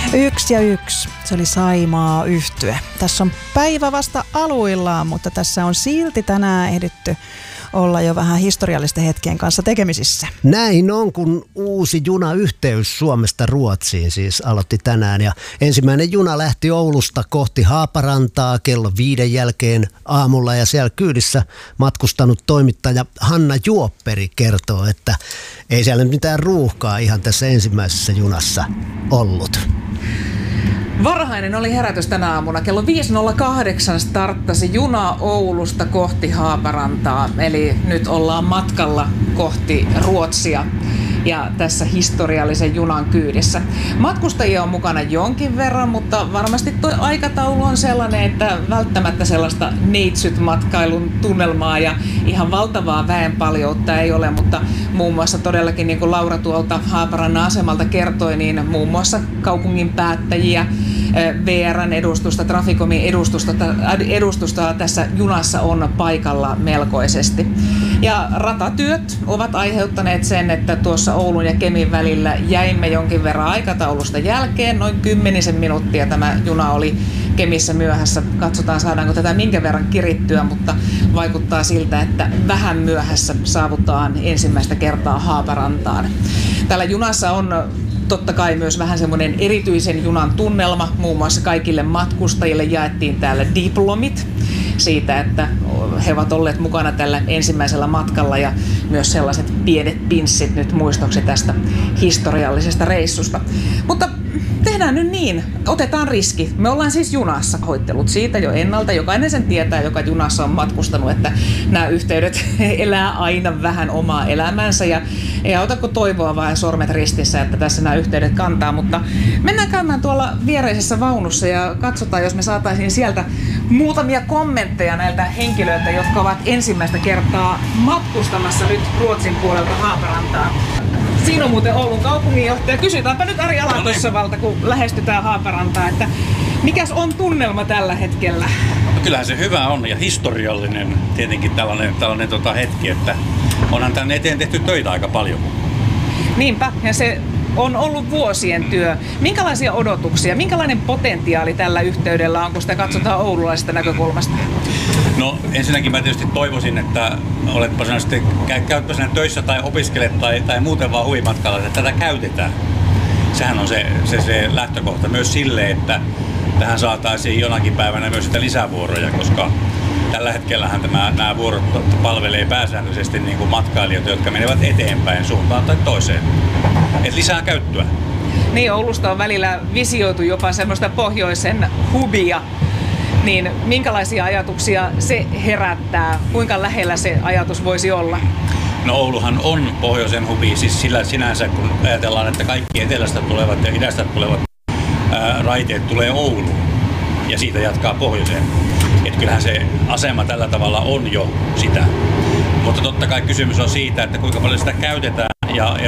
1 ja 1. Se oli Saimaa Yhtye. Tässä on päivä vasta aluillaan, mutta tässä on silti tänään ehditty olla jo vähän historiallisten hetkien kanssa tekemisissä. Näin on, kun uusi junayhteys Suomesta Ruotsiin siis aloitti tänään. Ja ensimmäinen juna lähti Oulusta kohti Haaparantaa kello 5 jälkeen aamulla. Ja siellä kyydissä matkustanut toimittaja Hanna Juopperi kertoo, että ei siellä mitään ruuhkaa ihan tässä ensimmäisessä junassa ollut. Varhainen oli herätys tänä aamuna. Kello 5.08 starttasi juna Oulusta kohti Haaparantaa. Eli nyt ollaan matkalla kohti Ruotsia ja tässä historiallisen junan kyydissä. Matkustajia on mukana jonkin verran, mutta varmasti tuo aikataulu on sellainen, että välttämättä sellaista neitsyt-matkailun tunnelmaa ja ihan valtavaa väenpaljoutta ei ole, mutta muun muassa todellakin, niin kuin Laura tuolta Haaparannan asemalta kertoi, niin muun muassa kaupungin päättäjiä, VR:n edustusta, Traficomin edustusta tässä junassa on paikalla melkoisesti. Ja ratatyöt ovat aiheuttaneet sen, että tuossa Oulun ja Kemin välillä jäimme jonkin verran aikataulusta jälkeen. Noin 10 minuuttia tämä juna oli Kemissä myöhässä. Katsotaan, saadaanko tätä minkä verran kirittyä, mutta vaikuttaa siltä, että vähän myöhässä saavutaan ensimmäistä kertaa Haaparantaan. Täällä junassa on totta kai myös vähän semmoinen erityisen junan tunnelma. Muun muassa kaikille matkustajille jaettiin täällä diplomit siitä, että he ovat olleet mukana tällä ensimmäisellä matkalla ja myös sellaiset pienet pinssit nyt muistoksi tästä historiallisesta reissusta. Mutta tehdään nyt niin, otetaan riski. Me ollaan siis junassa, hoittelut siitä jo ennalta. Jokainen sen tietää, joka junassa on matkustanut, että nämä yhteydet elää aina vähän omaa elämänsä. Ja otako toivoa vai sormet ristissä, että tässä nämä yhteydet kantaa. Mutta mennään käymään tuolla viereisessä vaunussa ja katsotaan, jos me saataisiin sieltä muutamia kommentteja näiltä henkilöiltä, jotka ovat ensimmäistä kertaa matkustamassa nyt Ruotsin puolelta Haaparantaan. Siinä on muuten Oulun kaupunginjohtaja. Kysytäänpä nyt Ari Alatossavalta, kun lähestytään Haaparantaa, että mikäs on tunnelma tällä hetkellä? No kyllähän se hyvä on ja historiallinen tietenkin tällainen hetki, että onhan tänne eteen tehty töitä aika paljon. Niinpä, ja se on ollut vuosien työ. Minkälaisia odotuksia, minkälainen potentiaali tällä yhteydellä on, kun sitä katsotaan oululaisesta näkökulmasta? No ensinnäkin mä tietysti toivoisin, että oletpa sinä sitten käytpä sinä töissä tai opiskelet tai muuten vaan huvimatkalla, että tätä käytetään. Sehän on se lähtökohta myös sille, että tähän saataisiin jonakin päivänä myös sitä lisävuoroja, koska tällä hetkellähän nämä vuorot palvelee pääsääntöisesti niin kuin matkailijoita, jotka menevät eteenpäin suuntaan tai toiseen. Et lisää käyttöä. Niin, Oulusta on välillä visioitu jopa semmoista pohjoisen hubia. Niin minkälaisia ajatuksia se herättää? Kuinka lähellä se ajatus voisi olla? No Ouluhan on pohjoisen hubi, siis sillä sinänsä kun ajatellaan, että kaikki etelästä tulevat ja idästä tulevat raiteet tulee Ouluun ja siitä jatkaa pohjoiseen. Että kyllähän se asema tällä tavalla on jo sitä. Mutta totta kai kysymys on siitä, että kuinka paljon sitä käytetään ja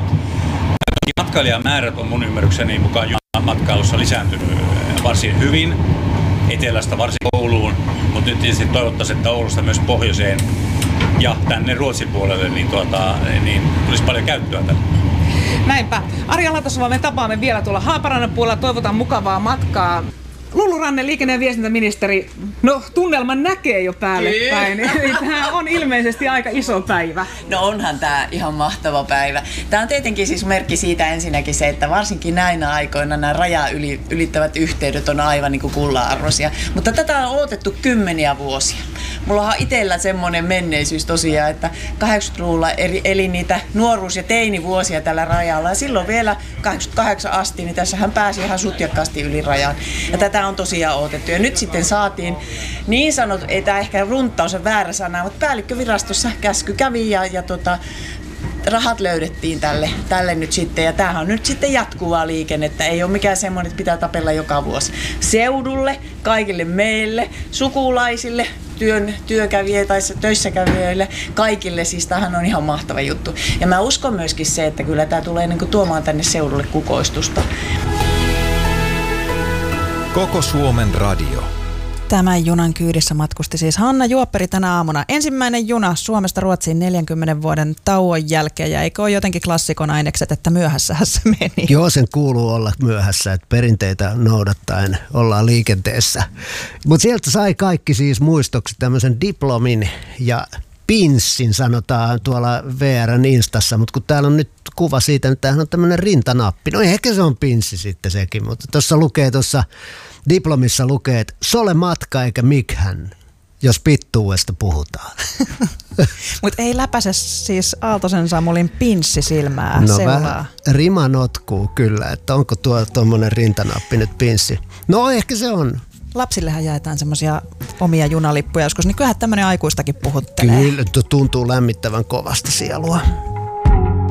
matkailijamäärät on mun ymmärrykseni mukaan matkailussa lisääntynyt varsin hyvin. Etelästä varsin Ouluun, mutta nyt tietysti toivottaisiin, että Oulusta myös pohjoiseen ja tänne Ruotsin puolelle niin tulisi paljon käyttöä tälle. Näinpä. Ari Alatosvala, me tapaamme vielä tuolla Haaparannan puolella. Toivotan mukavaa matkaa. Lulu Ranne, liikenne- ja viestintäministeri, no tunnelman näkee jo päälle päin. Eli tämä on ilmeisesti aika iso päivä. No onhan tämä ihan mahtava päivä. Tämä on tietenkin siis merkki siitä ensinnäkin se, että varsinkin näinä aikoina nämä rajaa ylittävät yhteydet on aivan niin kuin kullanarvoisia. Mutta tätä on odotettu 10 vuosia. Mulla on itsellä semmoinen menneisyys tosiaan, että 80-luvulla eli niitä nuoruus- ja teinivuosia tällä rajalla. Ja silloin vielä 88 asti, niin tässähän pääsi ihan sutjakkaasti yli rajan. Ja tätä on tosiaan odotettu. Ja nyt sitten saatiin niin sanottu, ei tämä ehkä runttaus on väärä sana, mutta päällikkövirastossa käsky kävi ja rahat löydettiin tälle nyt sitten. Ja tämähän on nyt sitten jatkuvaa liikennettä. Ei ole mikään semmoinen, että pitää tapella joka vuosi. Seudulle, kaikille meille, sukulaisille, työkävijöille tai töissä kävijöille, kaikille. Siis tämähän on ihan mahtava juttu. Ja mä uskon myöskin se, että kyllä tämä tulee niin kuin tuomaan tänne seudulle kukoistusta. Koko Suomen radio. Tämän junan kyydissä matkusti siis Hanna Juopperi tänä aamuna. Ensimmäinen juna Suomesta Ruotsiin 40 vuoden tauon jälkeen. Ja eikö ole jotenkin klassikon ainekset, että myöhässähän se meni? Joo, sen kuuluu olla myöhässä, että perinteitä noudattaen ollaan liikenteessä. Mutta sieltä sai kaikki siis muistoksi tämmöisen diplomin ja pinssin, sanotaan tuolla VR:n Instassa, mutta kun täällä on nyt kuva siitä, että tämähän on tämmöinen rintanappi. No ehkä se on pinssi sitten sekin, mutta tuossa diplomissa lukee, että sole matka eikä mikhän, jos pittuudesta puhutaan. Mutta ei läpäise siis Aaltosen Samulin pinssi silmää no seulaa. Vähän rima notkuu kyllä, että onko tuommoinen rintanappi nyt pinssi. No ehkä se on. Lapsillehan jaetaan semmoisia omia junalippuja joskus, niin kyllähän tämmöinen aikuistakin puhuttelee. Kyllä, tuntuu lämmittävän kovasti sielua.